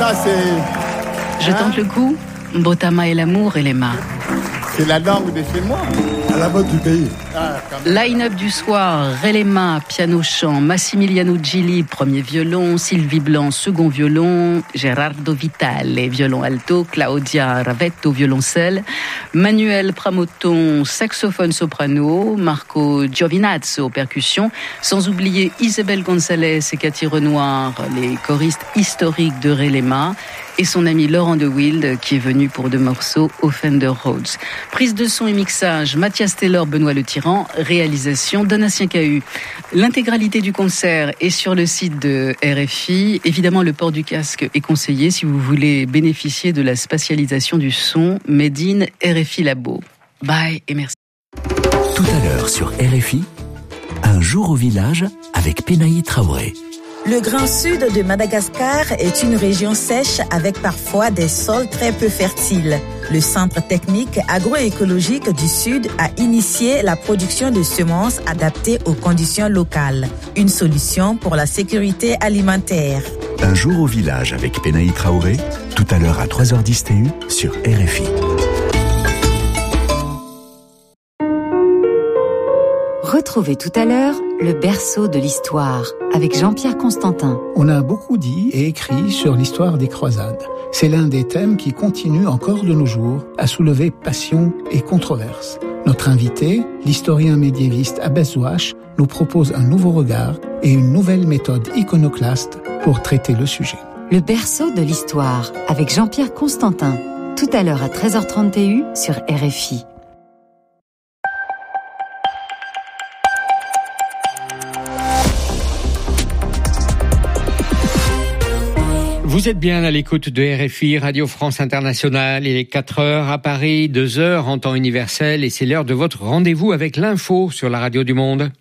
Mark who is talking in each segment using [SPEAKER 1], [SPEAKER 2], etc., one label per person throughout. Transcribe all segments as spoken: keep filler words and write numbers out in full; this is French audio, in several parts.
[SPEAKER 1] ça, c'est...
[SPEAKER 2] Je
[SPEAKER 1] hein?
[SPEAKER 2] tente le coup. Botama et l'amour et les mains.
[SPEAKER 1] C'est la langue de chez moi.
[SPEAKER 3] À la mode du pays.
[SPEAKER 1] Ah, quand même.
[SPEAKER 2] Line-up du soir, Relema, piano-chant, Massimiliano Gili, premier violon, Sylvie Blanc, second violon, Gerardo Vitale, violon alto, Claudia Ravetto, violoncelle, Manuel Pramoton, saxophone soprano, Marco Giovinazzo, percussion, sans oublier Isabelle Gonzalez et Cathy Renoir, les choristes historiques de Relema, et son ami Laurent de Wild, qui est venu pour deux morceaux au Fender Rhodes. Prise de son et mixage, Mathias Taylor, Benoît Le Tyran, réalisation Donatien Cahu. L'intégralité du concert est sur le site de R F I. Évidemment, le port du casque est conseillé si vous voulez bénéficier de la spatialisation du son Made in R F I Labo. Bye et merci.
[SPEAKER 4] Tout à l'heure sur R F I, un jour au village avec Penaï Traoré.
[SPEAKER 5] Le Grand Sud de Madagascar est une région sèche avec parfois des sols très peu fertiles. Le Centre technique agroécologique du Sud a initié la production de semences adaptées aux conditions locales. Une solution pour la sécurité alimentaire.
[SPEAKER 4] Un jour au village avec Penaï Traoré, tout à l'heure à trois heures dix T U sur R F I.
[SPEAKER 6] Retrouvez tout à l'heure le berceau de l'histoire avec Jean-Pierre Constantin.
[SPEAKER 7] On a beaucoup dit et écrit sur l'histoire des croisades. C'est l'un des thèmes qui continue encore de nos jours à soulever passion et controverse. Notre invité, l'historien médiéviste Abbès Zouache, nous propose un nouveau regard et une nouvelle méthode iconoclaste pour traiter le sujet.
[SPEAKER 6] Le berceau de l'histoire avec Jean-Pierre Constantin. Tout à l'heure à treize heures trente T U sur R F I.
[SPEAKER 8] Vous êtes bien à l'écoute de R F I, Radio France Internationale. Il est quatre heures à Paris, deux heures en temps universel et c'est l'heure de votre rendez-vous avec l'info sur la radio du monde.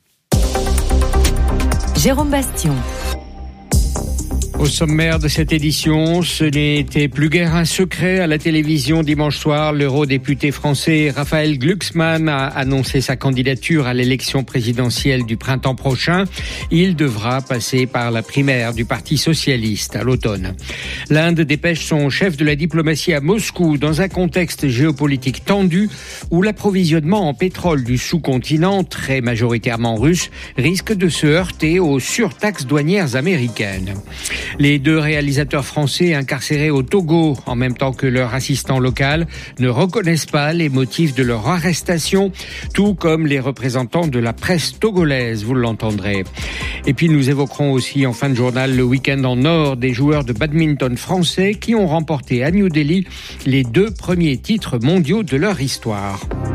[SPEAKER 6] Jérôme Bastion.
[SPEAKER 8] Au sommaire de cette édition, ce n'était plus guère un secret à la télévision dimanche soir. L'eurodéputé français Raphaël Glucksmann a annoncé sa candidature à l'élection présidentielle du printemps prochain. Il devra passer par la primaire du Parti socialiste à l'automne. L'Inde dépêche son chef de la diplomatie à Moscou dans un contexte géopolitique tendu où l'approvisionnement en pétrole du sous-continent, très majoritairement russe, risque de se heurter aux surtaxes douanières américaines. Les deux réalisateurs français incarcérés au Togo, en même temps que leur assistant local, ne reconnaissent pas les motifs de leur arrestation, tout comme les représentants de la presse togolaise, vous l'entendrez. Et puis nous évoquerons aussi en fin de journal le week-end en or des joueurs de badminton français qui ont remporté à New Delhi les deux premiers titres mondiaux de leur histoire.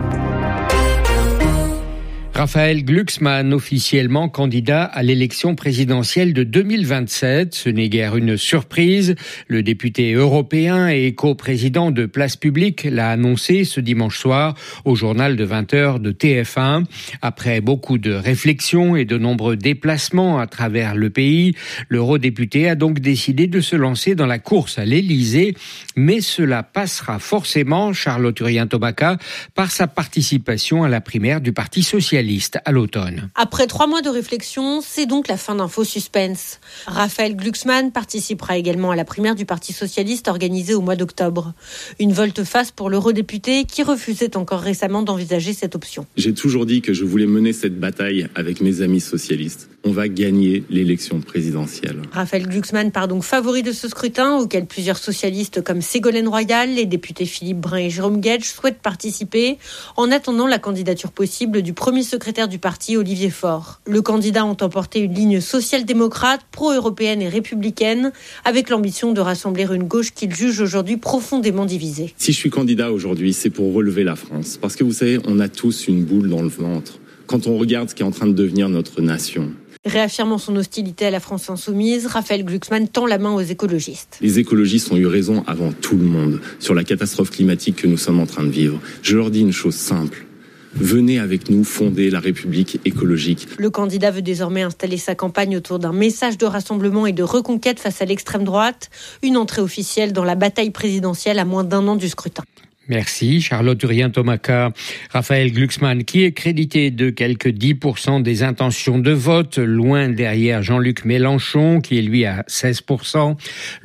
[SPEAKER 8] Raphaël Glucksmann, officiellement candidat à l'élection présidentielle de deux mille vingt-sept. Ce n'est guère une surprise. Le député européen et coprésident de Place Publique l'a annoncé ce dimanche soir au journal de vingt heures de T F un. Après beaucoup de réflexions et de nombreux déplacements à travers le pays, l'eurodéputé a donc décidé de se lancer dans la course à l'Élysée. Mais cela passera forcément, Charlotte Urien-Tomaka, par sa participation à la primaire du Parti socialiste à l'automne.
[SPEAKER 9] Après trois mois de réflexion, c'est donc la fin d'un faux suspense. Raphaël Glucksmann participera également à la primaire du Parti socialiste organisée au mois d'octobre. Une volte-face pour l'eurodéputé qui refusait encore récemment d'envisager cette option.
[SPEAKER 10] J'ai toujours dit que je voulais mener cette bataille avec mes amis socialistes. On va gagner l'élection présidentielle.
[SPEAKER 9] Raphaël Glucksmann part donc favori de ce scrutin auquel plusieurs socialistes comme Ségolène Royal, les députés Philippe Brun et Jérôme Guedj souhaitent participer en attendant la candidature possible du premier secrétaire du parti, Olivier Faure. Le candidat entend emporter une ligne social-démocrate, pro-européenne et républicaine, avec l'ambition de rassembler une gauche qu'il juge aujourd'hui profondément divisée.
[SPEAKER 10] Si je suis candidat aujourd'hui, c'est pour relever la France. Parce que vous savez, on a tous une boule dans le ventre quand on regarde ce qui est en train de devenir notre nation.
[SPEAKER 9] Réaffirmant son hostilité à la France insoumise, Raphaël Glucksmann tend la main aux écologistes.
[SPEAKER 10] Les écologistes ont eu raison avant tout le monde sur la catastrophe climatique que nous sommes en train de vivre. Je leur dis une chose simple. Venez avec nous fonder la République écologique.
[SPEAKER 9] Le candidat veut désormais installer sa campagne autour d'un message de rassemblement et de reconquête face à l'extrême droite, une entrée officielle dans la bataille présidentielle à moins d'un an du scrutin.
[SPEAKER 8] Merci Charlotte Urien-Tomaka. Raphaël Glucksmann, qui est crédité de quelques dix pour cent des intentions de vote, loin derrière Jean-Luc Mélenchon, qui est lui à seize pour cent.